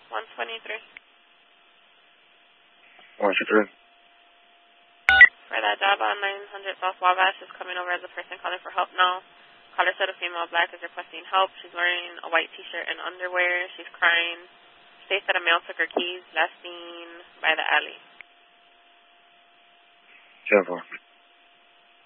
123. 123. For that job on 900 South Wabash is coming over as a person calling for help now. Caller said a female black is requesting help. She's wearing a white t-shirt and underwear. She's crying. States that a male took her keys last seen by the alley. 10-4.